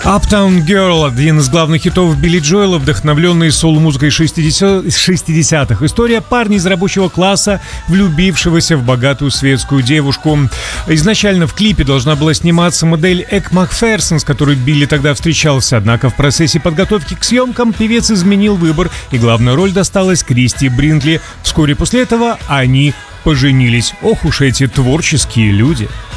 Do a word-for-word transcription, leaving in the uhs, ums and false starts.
Uptown Girl — один из главных хитов Билли Джоэла, вдохновленный соул-музыкой шестидесятых. История парня из рабочего класса, влюбившегося в богатую светскую девушку. Изначально в клипе должна была сниматься модель Эк Макферсон, с которой Билли тогда встречался. Однако в процессе подготовки к съемкам певец изменил выбор, и главная роль досталась Кристи Бринкли. Вскоре после этого они поженились. Ох уж эти творческие люди.